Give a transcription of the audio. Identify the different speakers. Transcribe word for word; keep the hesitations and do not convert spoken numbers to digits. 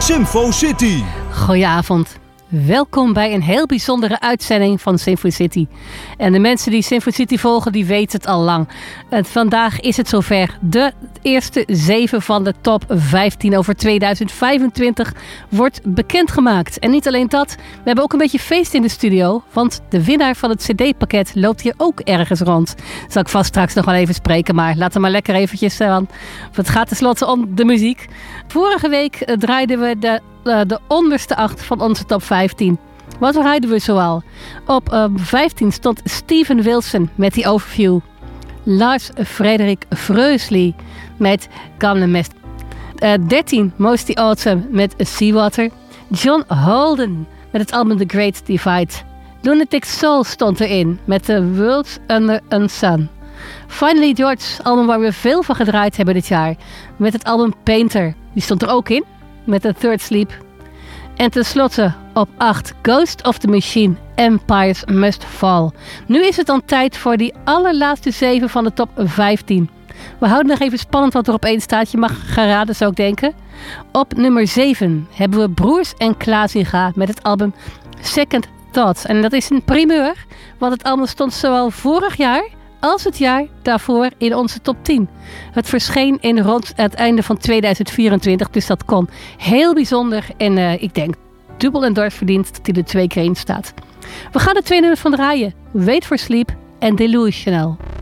Speaker 1: Sinfo City.
Speaker 2: Goedenavond. Welkom bij een heel bijzondere uitzending van Sinfo City. En de mensen die Sinfo City volgen, die weten het al lang. En vandaag is het zover. De eerste zeven van de top vijftien over tweeduizend vijfentwintig wordt bekendgemaakt. En niet alleen dat, we hebben ook een beetje feest in de studio. Want de winnaar van het cd-pakket loopt hier ook ergens rond. Zal ik vast straks nog wel even spreken, maar laten we maar lekker eventjes aan. Het gaat tenslotte om de muziek. Vorige week uh, draaiden we de... Uh, de onderste acht van onze top vijftien. Wat rijden we zoal? Op uh, vijftien stond Steven Wilson met die overview. Lars Frederik Vreusli met Gamle Mest. Uh, dertien Mostly Autumn met Seawater. John Holden met het album The Great Divide. Lunatic Soul stond erin met The World's Under a Sun. Finally George, album waar we veel van gedraaid hebben dit jaar. Met het album Painter. Die stond er ook in. Met The Third Sleep. En tenslotte op acht Ghost of the Machine, Empires Must Fall. Nu is het dan tijd voor die allerlaatste zeven van de top vijftien. We houden nog even spannend wat er op één staat. Je mag gaan raden, zou ik denken. Op nummer zeven hebben we Broers en Klaasinga met het album Second Thoughts. En dat is een primeur, want het album stond zowel vorig jaar als het jaar daarvoor in onze top tien. Het verscheen in rond het einde van tweeduizend vierentwintig, dus dat kon heel bijzonder. En uh, ik denk dubbel en dwars verdiend dat hij er twee keer in staat. We gaan er twee nummers van draaien. Wait for Sleep en Delusional.